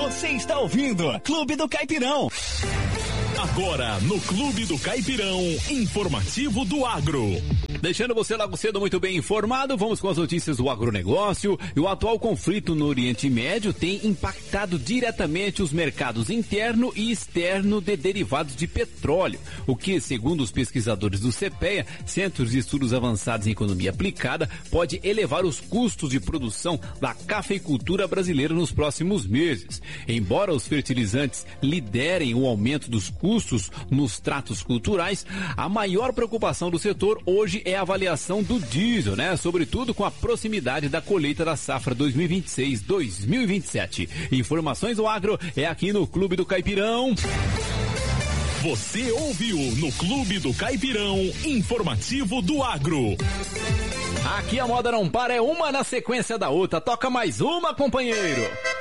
Você está ouvindo Clube do Caipirão. Agora, no Clube do Caipirão, informativo do agro. Deixando você logo cedo muito bem informado, vamos com as notícias do agronegócio. E o atual conflito no Oriente Médio tem impactado diretamente os mercados interno e externo de derivados de petróleo, o que, segundo os pesquisadores do CPEA, Centros de Estudos Avançados em Economia Aplicada, pode elevar os custos de produção da cafeicultura brasileira nos próximos meses. Embora os fertilizantes liderem o aumento dos custos nos tratos culturais, a maior preocupação do setor hoje é a avaliação do diesel, né? Sobretudo com a proximidade da colheita da safra 2026-2027. Informações do agro é aqui no Clube do Caipirão. Você ouviu no Clube do Caipirão, informativo do agro. Aqui a moda não para, é uma na sequência da outra. Toca mais uma, companheiro.